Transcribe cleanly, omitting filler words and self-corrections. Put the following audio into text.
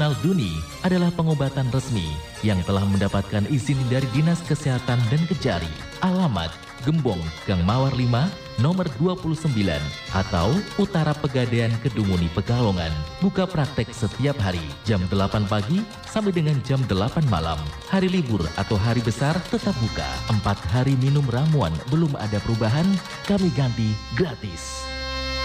Tradisional Duni adalah pengobatan resmi yang telah mendapatkan izin dari Dinas Kesehatan dan Kejari. Alamat Gembong, Gang Mawar 5, nomor 29, atau Utara Pegadaian, Kedunguni, Pekalongan. Buka praktek setiap hari, jam 8 pagi sampai dengan jam 8 malam. Hari libur atau hari besar tetap buka. 4 hari minum ramuan belum ada perubahan, kami ganti gratis.